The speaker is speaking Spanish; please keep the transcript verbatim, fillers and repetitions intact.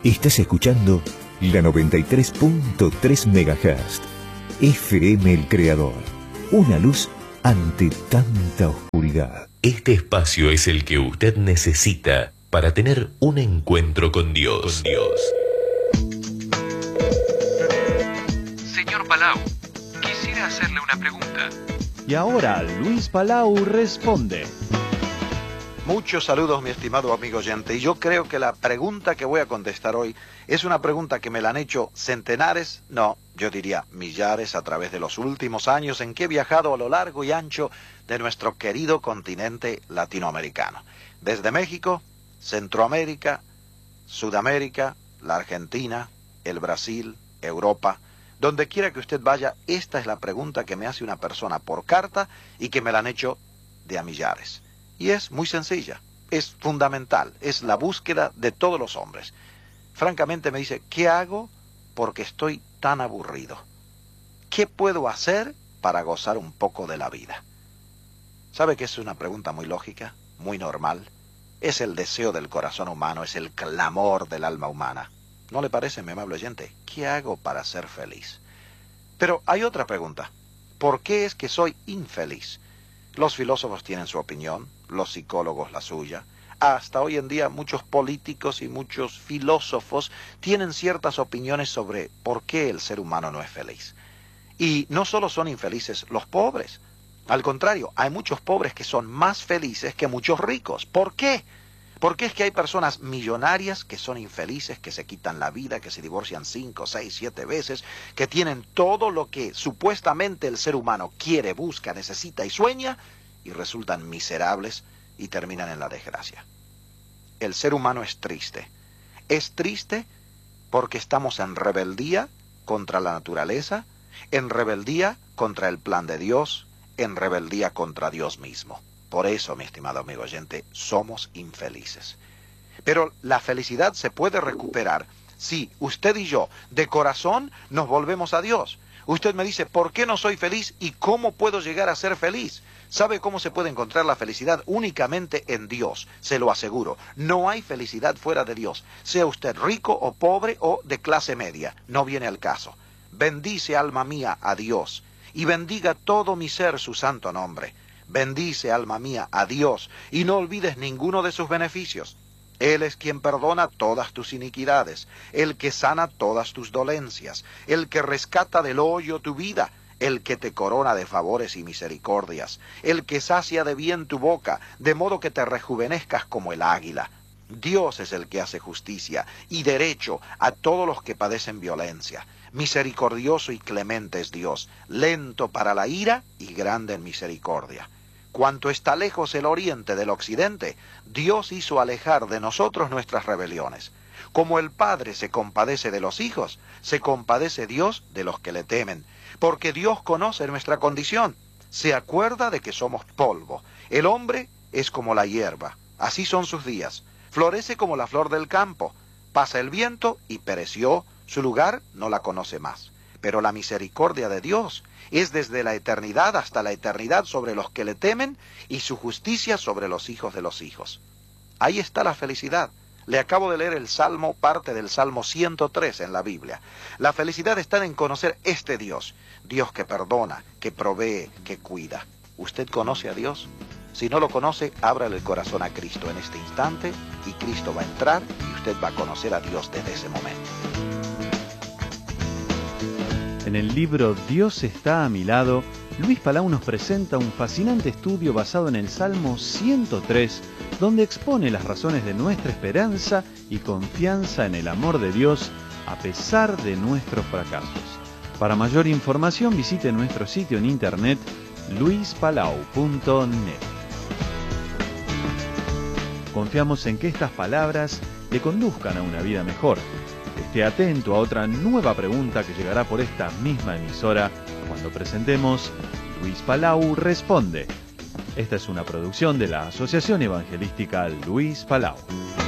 Estás escuchando la noventa y tres punto tres megahertz. F M El Creador. Una luz ante tanta oscuridad. Este espacio es el que usted necesita para tener un encuentro con Dios. Con Dios. Señor Palau, quisiera hacerle una pregunta. Y ahora Luis Palau responde. Muchos saludos, mi estimado amigo oyente. Y yo creo que la pregunta que voy a contestar hoy es una pregunta que me la han hecho centenares, no, yo diría millares a través de los últimos años en que he viajado a lo largo y ancho de nuestro querido continente latinoamericano. Desde México, Centroamérica, Sudamérica, la Argentina, el Brasil, Europa. Donde quiera que usted vaya, esta es la pregunta que me hace una persona por carta y que me la han hecho de a millares. Y es muy sencilla, es fundamental, es la búsqueda de todos los hombres. Francamente me dice, ¿qué hago porque estoy tan aburrido? ¿Qué puedo hacer para gozar un poco de la vida? ¿Sabe que es una pregunta muy lógica, muy normal? Es el deseo del corazón humano, es el clamor del alma humana. ¿No le parece, mi amable oyente? ¿Qué hago para ser feliz? Pero hay otra pregunta. ¿Por qué es que soy infeliz? Los filósofos tienen su opinión, los psicólogos la suya. Hasta hoy en día muchos políticos y muchos filósofos tienen ciertas opiniones sobre por qué el ser humano no es feliz. Y no solo son infelices los pobres. Al contrario, hay muchos pobres que son más felices que muchos ricos. ¿Por qué? Porque es que hay personas millonarias que son infelices, que se quitan la vida, que se divorcian cinco, seis, siete veces, que tienen todo lo que supuestamente el ser humano quiere, busca, necesita y sueña, y resultan miserables y terminan en la desgracia. El ser humano es triste. Es triste porque estamos en rebeldía contra la naturaleza, en rebeldía contra el plan de Dios, en rebeldía contra Dios mismo. Por eso, mi estimado amigo oyente, somos infelices. Pero la felicidad se puede recuperar si usted y yo, de corazón, nos volvemos a Dios. Usted me dice, ¿por qué no soy feliz y cómo puedo llegar a ser feliz? ¿Sabe cómo se puede encontrar la felicidad? Únicamente en Dios, se lo aseguro. No hay felicidad fuera de Dios. Sea usted rico o pobre o de clase media, no viene al caso. Bendice, alma mía, a Dios, y bendiga todo mi ser su santo nombre. Bendice, alma mía, a Dios, y no olvides ninguno de sus beneficios. Él es quien perdona todas tus iniquidades, el que sana todas tus dolencias, el que rescata del hoyo tu vida, el que te corona de favores y misericordias, el que sacia de bien tu boca, de modo que te rejuvenezcas como el águila. Dios es el que hace justicia y derecho a todos los que padecen violencia. Misericordioso y clemente es Dios, lento para la ira y grande en misericordia. Cuanto está lejos el oriente del occidente, Dios hizo alejar de nosotros nuestras rebeliones. Como el Padre se compadece de los hijos, se compadece Dios de los que le temen, porque Dios conoce nuestra condición, se acuerda de que somos polvo. El hombre es como la hierba, así son sus días, florece como la flor del campo, pasa el viento y pereció, su lugar no la conoce más. Pero la misericordia de Dios es desde la eternidad hasta la eternidad sobre los que le temen y su justicia sobre los hijos de los hijos. Ahí está la felicidad. Le acabo de leer el Salmo, parte del Salmo ciento tres en la Biblia. La felicidad está en conocer este Dios, Dios que perdona, que provee, que cuida. ¿Usted conoce a Dios? Si no lo conoce, ábrale el corazón a Cristo en este instante y Cristo va a entrar y usted va a conocer a Dios desde ese momento. En el libro Dios está a mi lado, Luis Palau nos presenta un fascinante estudio basado en el Salmo ciento tres, donde expone las razones de nuestra esperanza y confianza en el amor de Dios a pesar de nuestros fracasos. Para mayor información visite nuestro sitio en internet luis palau punto net. Confiamos en que estas palabras le conduzcan a una vida mejor. Esté atento a otra nueva pregunta que llegará por esta misma emisora cuando presentemos Luis Palau Responde. Esta es una producción de la Asociación Evangelística Luis Palau.